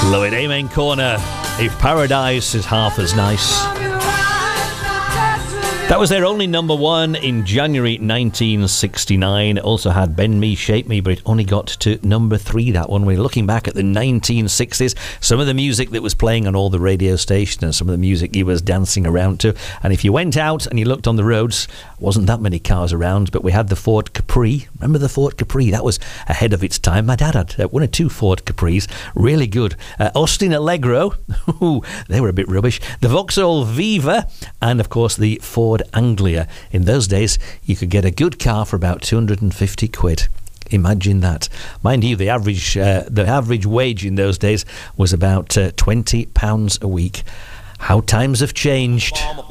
Lloyd Amen Corner. If paradise is half as nice. That was their only number one in January 1969. It also had Bend Me, Shape Me, but it only got to number 3, that one. We're looking back at the 1960s, some of the music that was playing on all the radio stations and some of the music you was dancing around to. And if you went out and you looked on the roads, wasn't that many cars around, but we had the Ford Capri. Remember the Ford Capri? That was ahead of its time. My dad had 1 or 2 Ford Capris. Really good. Austin Allegro. They were a bit rubbish. The Vauxhall Viva. And, of course, the Ford Anglia. In those days, you could get a good car for about 250 quid. Imagine that. Mind you, the average wage in those days was about £20 a week. How times have changed.